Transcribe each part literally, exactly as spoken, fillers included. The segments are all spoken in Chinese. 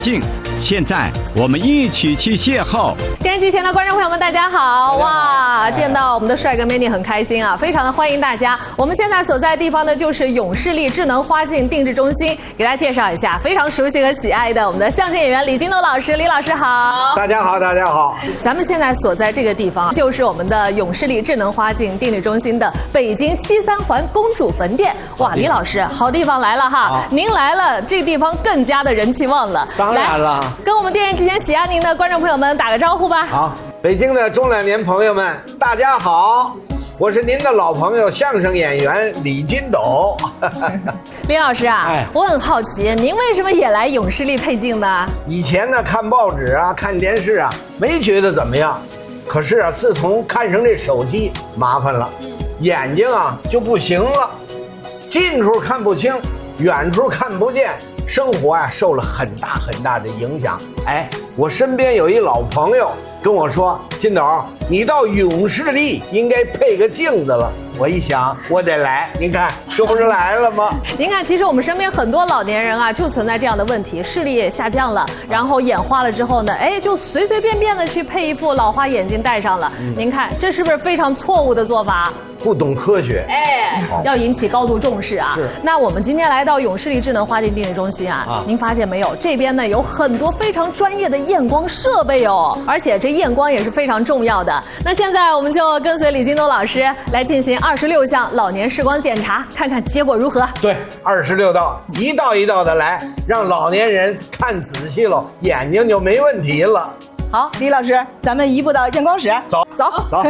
镜，现在我们一起去邂逅。 电视机前的观众朋友们，大家好！哇，见到我们的帅哥美女很开心啊，非常的欢迎大家。我们现在所在的地方呢，就是永视力智能花镜定制中心，给大家介绍一下非常熟悉和喜爱的我们的相声演员李金斗老师。李老师好！ 大家好，大家好！ 咱们现在所在这个地方，就是我们的永视力智能花镜定制中心的北京西三环公主坟店。哇，李老师，好地方来了哈！您来了，这地方更加的人气旺了。 当然了， 跟我们电视机前喜爱您的观众朋友们打个招呼吧。 好，北京的中老年朋友们，大家好，我是您的老朋友相声演员李金斗。 李老师啊，哎，我很好奇，您为什么也来永视力配镜呢？ 以前呢，看报纸啊，看电视啊，没觉得怎么样。可是啊，自从看上这手机，麻烦了，眼睛啊就不行了，近处看不清，远处看不见。生活啊受了很大很大的影响。哎，我身边有一老朋友跟我说，金斗，你到永视力应该配个镜子了。我一想，我得来，您看这不是来了吗？ 您看，其实我们身边很多老年人啊，就存在这样的问题，视力也下降了，然后眼花了之后呢，哎，就随随便便的去配一副老花眼镜戴上了。嗯、您看，这是不是非常错误的做法？ 不懂科学， 哎，要引起高度重视啊！那我们今天来到永视力智能花镜定制中心啊，啊您发现没有？这边呢有很多非常专业的验光设备哦，而且这验光也是非常重要的。那现在我们就跟随李金斗老师来进行二十六项老年视光检查，看看结果如何。 对，二十六道，一道一道的来，让老年人看仔细了，眼睛就没问题了。 好，李老师，咱们移步到验光室， 走走走。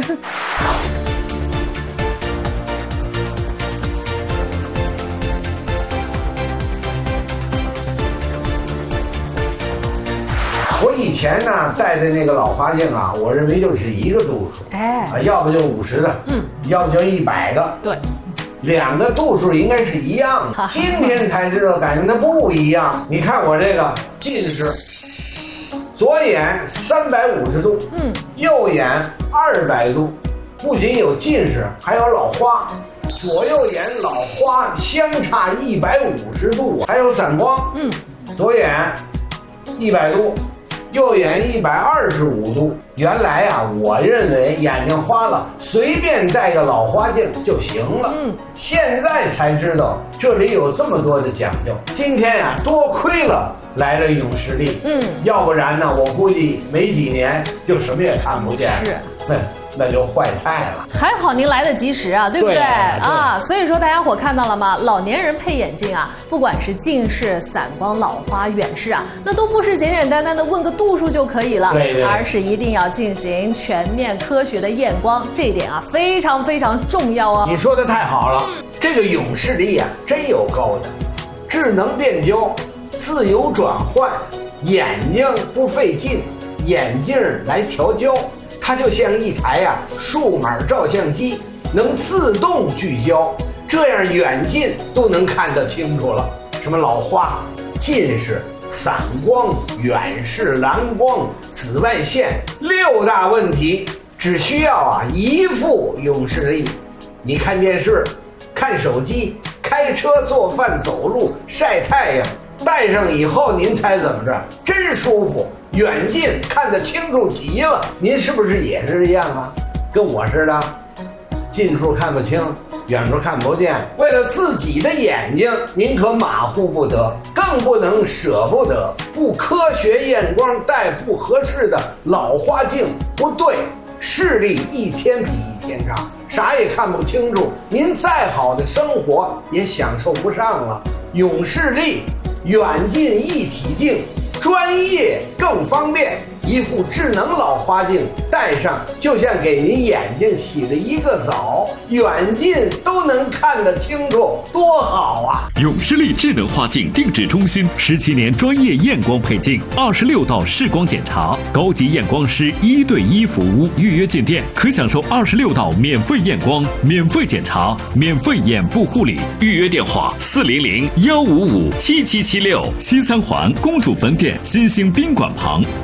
我以前呢戴的那个老花镜啊，我认为就是一个度数，哎，啊，要不就五十的，嗯，要不就一百的， 对， 两个度数应该是一样的。今天才知道，感觉它不一样。你看我这个近视，左眼三百五十度，嗯，右眼二百度，不仅有近视，还有老花。左右眼老花相差一百五十度，还有散光，嗯，左眼一百度。右眼一百二十五度，原来啊，我认为眼睛花了，随便戴个老花镜就行了。嗯，现在才知道这里有这么多的讲究。今天呀、啊，多亏了来了永视力，嗯，要不然呢，我估计没几年就什么也看不见。 是， 哼。那就坏菜了。 还好您来得及时啊，对不对？对啊，所以说大家伙看到了吗？老年人配眼镜啊，不管是近视、散光、老花、远视啊，那都不是简简单单的问个度数就可以了， 对对， 而是一定要进行全面科学的验光，这一点啊非常非常重要哦。 你说的太好了，嗯、这个永视力啊真有高的，智能变焦，自由转换，眼睛不费劲，眼镜来调焦。它就像一台呀、啊、数码照相机，能自动聚焦，这样远近都能看得清楚了。什么老花、近视、散光、远视、蓝光、紫外线，六大问题，只需要啊一副永视力。你看电视、看手机、开车、做饭、走路、晒太阳，戴上以后您猜怎么着？真舒服。远近看得清楚极了，您是不是也是这样啊？跟我似的，近处看不清，远处看不见。为了自己的眼睛，您可马虎不得，更不能舍不得。不科学验光戴不合适的老花镜，不对，视力一天比一天差，啥也看不清楚，您再好的生活也享受不上了。永视力远近一体镜，专业更方便，一副智能老花镜戴上，就像给您眼睛洗了一个澡，远近都能看得清楚，多好啊！ 永视力智能花镜定制中心十七年专业验光配镜，二十六道视光检查，高级验光师一对一服务，预约进店可享受二十六道免费验光、免费检查、免费眼部护理。预约电话：四零零幺五五七七七六，西三环公主坟店新兴宾馆旁，公交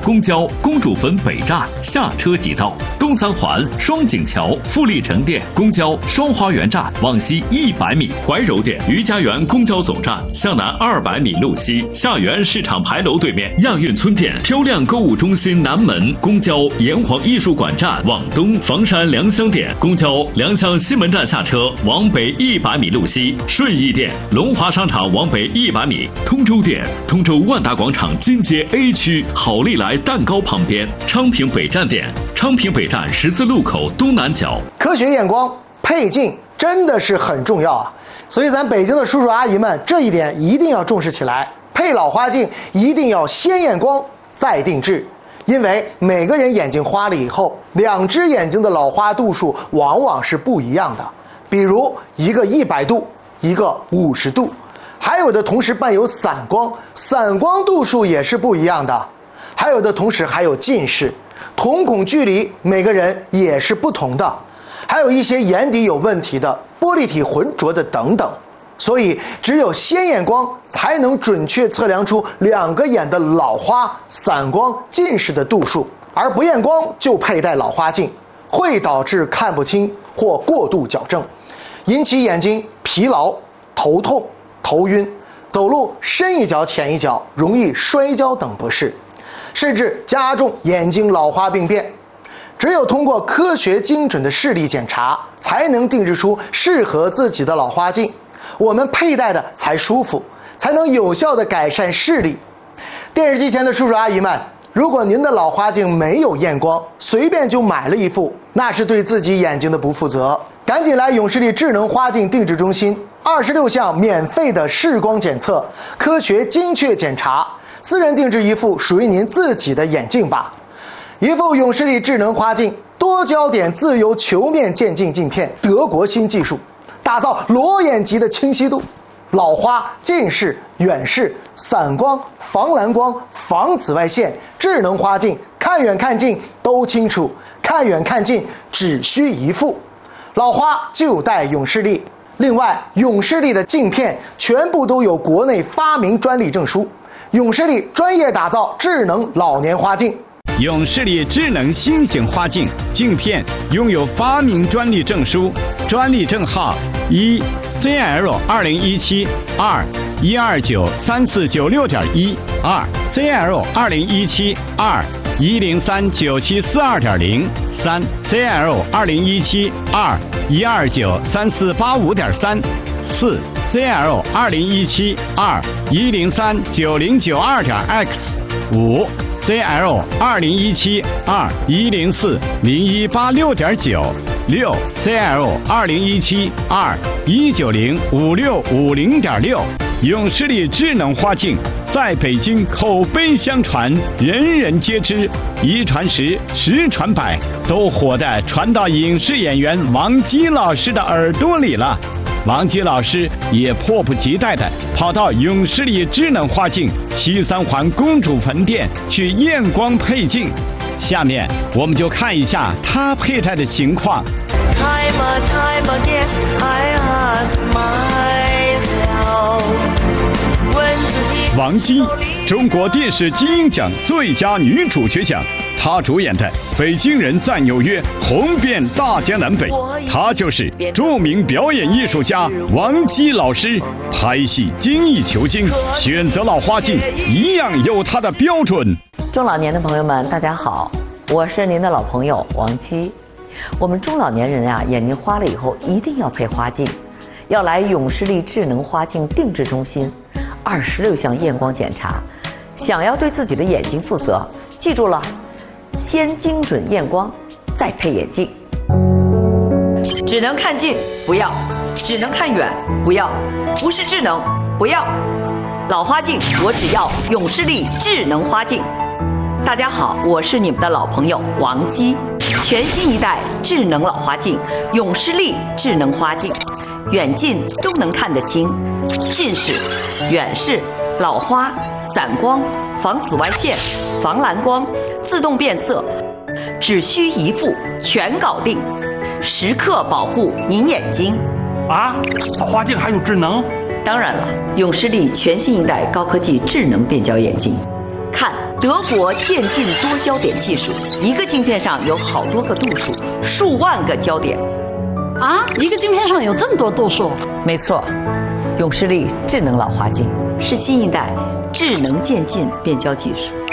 公主坟北站下车即到，东三环双井桥富力城店公交双花园站往西一百米，怀柔店余家园公交总站向南二百米路西，下园市场牌楼对面亚运村店漂亮购物中心南门公交炎黄艺术馆站往东，房山良乡店公交良乡西门站下车往北一百米路西，顺义店龙华商场往北一百米，通州店通州万达广场金街 A 区好利来蛋糕旁边，昌平北站店昌平北站十字路口东南角。 科学验光配镜真的是很重要啊，所以咱北京的叔叔阿姨们这一点一定要重视起来，配老花镜一定要先验光再定制。因为每个人眼睛花了以后，两只眼睛的老花度数往往是不一样的，比如一个一百度，一个五十度，还有的同时伴有散光，散光度数也是不一样的，还有的同时还有近视，瞳孔距离每个人也是不同的，还有一些眼底有问题的，玻璃体浑浊的等等。所以只有先验光才能准确测量出两个眼的老花、散光、近视的度数，而不验光就佩戴老花镜会导致看不清或过度矫正，引起眼睛疲劳、头痛、头晕，走路深一脚浅一脚，容易摔跤等不适，甚至加重眼睛老花病变。只有通过科学精准的视力检查，才能定制出适合自己的老花镜，我们佩戴的才舒服，才能有效地改善视力。电视机前的叔叔阿姨们，如果您的老花镜没有验光，随便就买了一副，那是对自己眼睛的不负责。赶紧来永视力智能花镜定制中心，二十六项免费的视光检测，科学精确检查，私人定制一副属于您自己的眼镜吧。一副永视力智能花镜，多焦点自由球面渐进镜片，德国新技术，打造裸眼级的清晰度，老花、近视、远视、散光、防蓝光、防紫外线，智能花镜，看远看近都清楚，看远看近只需一副，老花就戴永视力。另外，永视力的镜片全部都有国内发明专利证书，永视力专业打造智能老年花镜。 永视力智能新型花镜镜片拥有发明专利证书，专利证号一 Z L 二零一七 二一二九三四九六点一 二 Z L 二零一七 二一零三九七四二点零 三 Z L 二零一七 二一二九三四八五点三四 Z L 二零一七 二一零三九零九二点 X 五Z L 二零一七 二一零四零一八六点九 六 Z L 二零一七 二一九零五六五零点六。永视力智能花镜在北京口碑相传，人人皆知，一传十，十传百，都火的传到影视演员王姬老师的耳朵里了。王姬老师也迫不及待地跑到永视力智能花镜西三环公主坟店去验光配镜。下面我们就看一下他佩戴的情况。 Time time again, I ask myself, 问自己。 王姬，中国电视金鹰奖最佳女主角奖。她主演的《北京人在纽约》红遍大江南北，她就是著名表演艺术家王姬老师。拍戏精益求精，选择老花镜一样有她的标准。 中老年的朋友们，大家好，我是您的老朋友王姬。我们中老年人啊，眼睛花了以后一定要配花镜，要来永视力智能花镜定制中心，二十六项验光检查。想要对自己的眼睛负责，记住了。先精准验光，再配眼镜。只能看近不要，只能看远不要，不是智能不要。老花镜我只要永视力智能花镜。大家好，我是你们的老朋友王姬。全新一代智能老花镜，永视力智能花镜，远近都能看得清，近视、远视、老花、散光、防紫外线、防蓝光，自动变色，只需一副全搞定，时刻保护您眼睛。 啊，老花镜还有智能？ 当然了，永视力全新一代高科技智能变焦眼镜， 看德国渐进多焦点技术，一个镜片上有好多个度数，数万个焦点。 啊，一个镜片上有这么多度数？ 没错，永视力智能老花镜是新一代智能渐进变焦技术。